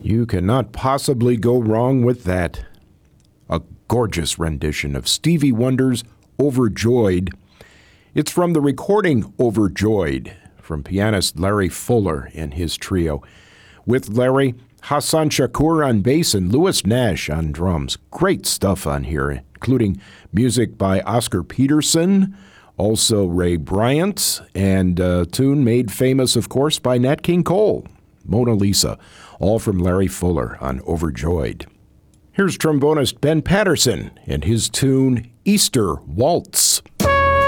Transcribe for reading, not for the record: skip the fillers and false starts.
You cannot possibly go wrong with that. A gorgeous rendition of Stevie Wonder's Overjoyed. It's from the recording Overjoyed from pianist Larry Fuller and his trio. With Larry, Hassan Shakur on bass and Louis Nash on drums. Great stuff on here, including music by Oscar Peterson, also Ray Bryant, and a tune made famous, of course, by Nat King Cole, Mona Lisa, all from Larry Fuller on Overjoyed. Here's trombonist Ben Patterson and his tune Easter Waltz.